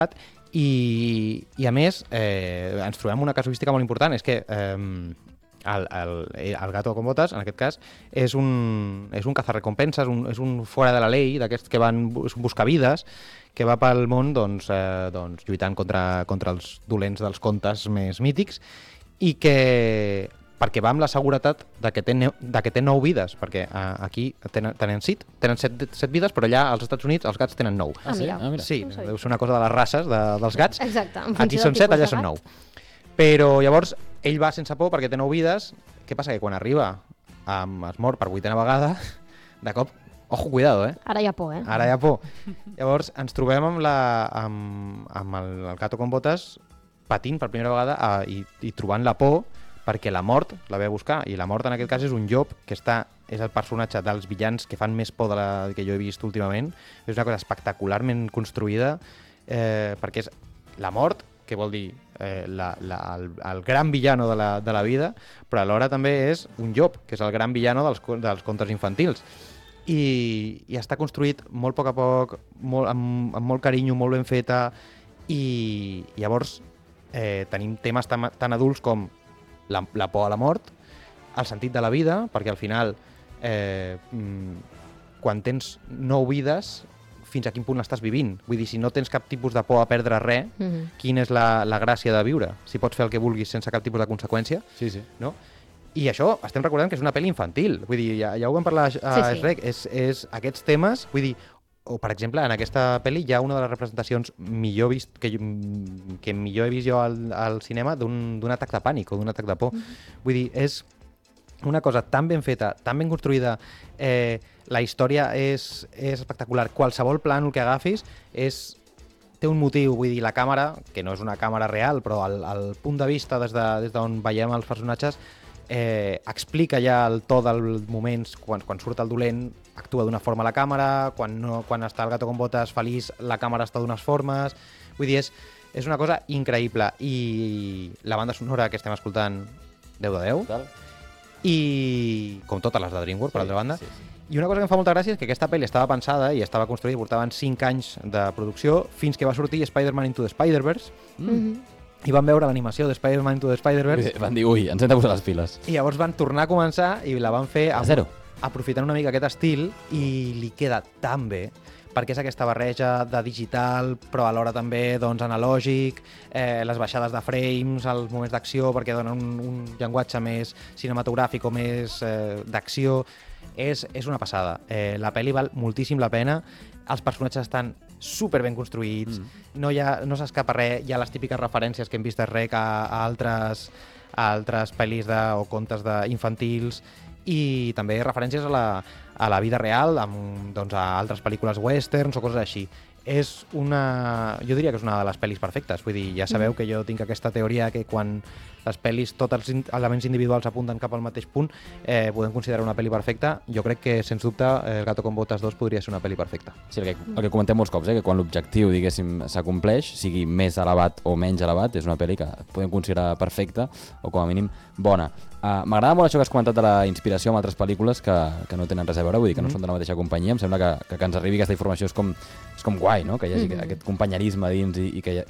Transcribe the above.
I a més, ens trobem una casuística molt important, és que el gato con botas, en aquest cas, és un cazarrecompenses, és un fora de la llei, d'aquests que és un buscavides, que va pel món lluitant contra els dolents dels contes més mítics, i perquè va amb la seguretat de que té 9 vides, perquè aquí tenen 7 vides, però allà als Estats Units els gats tenen 9. Ah, mira. Sí, deu ser una cosa de les races dels gats. Exacte. Aquí són 7, allà són 9. Però llavors ell va sense por perquè té 9 vides. Què passa? Que quan arriba es mor per 8a vegada, de cop, ojo, cuidado, Ara hi ha por, Ara hi ha por. Llavors ens trobem amb el gato con botas patint per primera vegada i trobant la por perquè la mort la ve a buscar, i la mort en aquest cas és un llop que és el personatge dels villans que fan més por de la que jo he vist últimament. És una cosa espectacularment construïda, perquè és la mort, que vol dir el gran villano de la vida, però alhora també és un llop, que és el gran villano dels contes infantils. I està construït molt a poc a poc, amb molt carinyo, molt ben feta, i llavors tenim temes tan adults com la por a la mort, el sentit de la vida, perquè al final, quan tens 9 vides, fins a quin punt l'estàs vivint? Vull dir, si no tens cap tipus de por a perdre res, quina és la gràcia de viure? Si pots fer el que vulguis sense cap tipus de conseqüència, no? I això estem recordant que és una pel·li infantil. Vull dir, ja ho vam parlar a Shrek, és aquests temes, vull dir, o per exemple, en aquesta pel·li hi ha una de les representacions que millor he vist jo al cinema d'un atac de pànic o d'un atac de por. Vull dir, és una cosa tan ben feta, tan ben construïda, la història és espectacular. Qualsevol plànol que agafis té un motiu, vull dir, la càmera, que no és una càmera real, però el punt de vista des d'on veiem els personatges explica ja el to dels moments. Quan surt el dolent actua d'una forma la càmera, quan està el gato con botas feliç la càmera està d'unes formes. Vull dir, és una cosa increïble, i la banda sonora que estem escoltant 10 de 10. Total. I com totes les de DreamWorks, per altra banda. I una cosa que em fa molta gràcia és que aquesta pel·li estava pensada i estava construïda, portaven 5 anys de producció, fins que va sortir Spider-Man Into the Spider-Verse, i van veure l'animació de Spider-Man Into the Spider-Verse. Van dir, ui, ens hem de posar les piles. I llavors van tornar a començar i la van fer a zero, aprofitant una mica aquest estil, i li queda tan bé, perquè és aquesta barreja de digital, però alhora també analògic, les baixades de frames, els moments d'acció, perquè donen un llenguatge més cinematogràfic o més d'acció. És una passada. La pel·li val moltíssim la pena, els personatges estan super ben construïts, no s'escapa res, hi ha les típiques referències que hem vist de Rec a altres pel·lis o contes infantils, i també referències a la vida real, a altres pel·lícules westerns o coses així. Jo diria que és una de les pel·lis perfectes. Vull dir, ja sabeu que jo tinc aquesta teoria que quan les pel·lis, tots els elements individuals apunten cap al mateix punt, podem considerar una pel·li perfecta. Jo crec que, sens dubte, El gato con botas 2 podria ser una pel·li perfecta. Sí, el que comentem molts cops, que quan l'objectiu, diguéssim, s'acompleix, sigui més elevat o menys elevat, és una pel·li que podem considerar perfecta o, com a mínim, bona. M'agrada molt això que has comentat de la inspiració amb altres pel·lícules que no tenen res a veure, vull dir que no són de la mateixa companyia. Em sembla que ens arribi aquesta informació és com guai, no? Que hi hagi aquest companyerisme dins i que